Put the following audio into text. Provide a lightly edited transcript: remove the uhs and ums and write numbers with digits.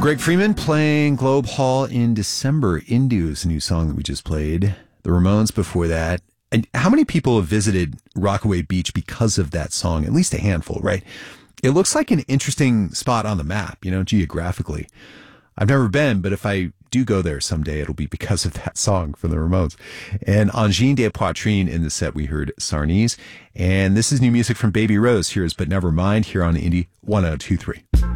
Greg Freeman playing Globe Hall in December. Indu is a new song that we just played. The Ramones before that. And how many people have visited Rockaway Beach because of that song? At least a handful, right? It looks like an interesting spot on the map, geographically. I've never been, but if I do go there someday, it'll be because of that song from the Ramones. And Angine de Poitrine in the set, we heard Sarnese. And this is new music from Baby Rose. Here's But Never Mind here on Indie 1023.